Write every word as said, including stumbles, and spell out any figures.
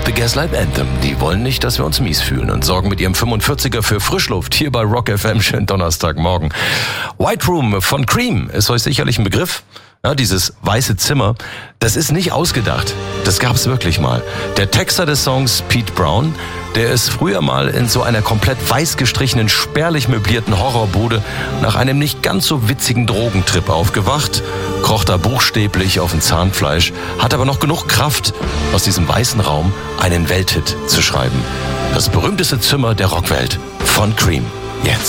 The Gaslight Anthem, die wollen nicht, dass wir uns mies fühlen und sorgen mit ihrem fünfundvierziger für Frischluft hier bei Rock F M. Schönen Donnerstagmorgen. White Room von Cream ist euch sicherlich ein Begriff. Ja, dieses weiße Zimmer, das ist nicht ausgedacht. Das gab's wirklich mal. Der Texter des Songs, Pete Brown, der ist früher mal in so einer komplett weiß gestrichenen, spärlich möblierten Horrorbude nach einem nicht ganz so witzigen Drogentrip aufgewacht, kroch da buchstäblich auf ein Zahnfleisch, hat aber noch genug Kraft, aus diesem weißen Raum einen Welthit zu schreiben. Das berühmteste Zimmer der Rockwelt von Cream. Jetzt.